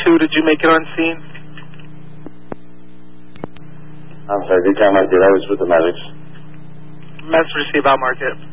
2, did you make it on scene? I'm sorry, did I was with the medics. Message received, I'll mark it.